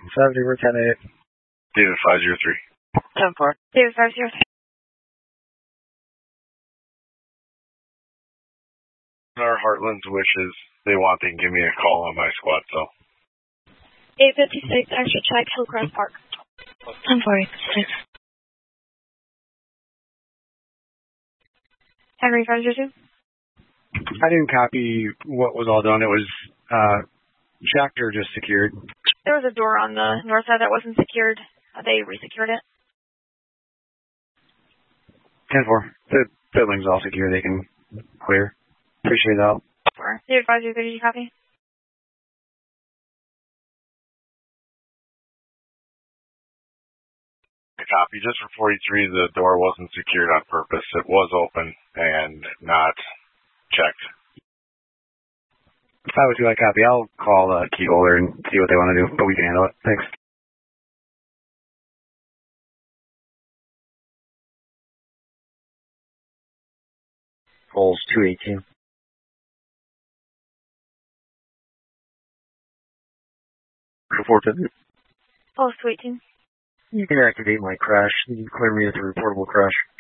70, we're 10-8. David 503. 10-4. David 503. Our Heartland's wishes, they want, they can give me a call on my squad cell. 856, extra check, Hillcrest Park. 10-4, 856. Henry 502. I didn't copy what was all done. It was checked or just secured. There was a door on the north side that wasn't secured. They resecured it. 10-4. The building's all secure. They can clear. Appreciate that. David 503, did you copy? Copy. Just for 43, the door wasn't secured on purpose. It was open and not checked. 502, I copy. I'll call key holder and see what they want to do, but we can handle it. Thanks. Pulse 218. Report to the... Pulse 218. You can activate my crash. You can clear me with a reportable crash.